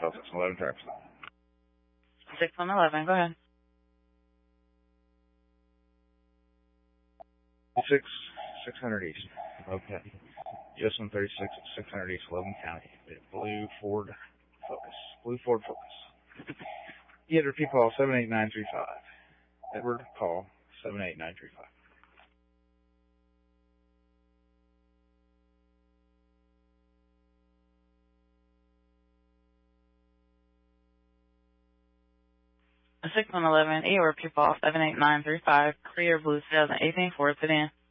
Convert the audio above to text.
Hotel 611 traffic stop. 6111, go ahead. 600 East, okay. US 136 at 600 East, Logan County. Blue Ford Focus. You had repeat call 78935. Edward, call 78935. A 6111, repeat call 78935, clear blue 2018 Ford sedan.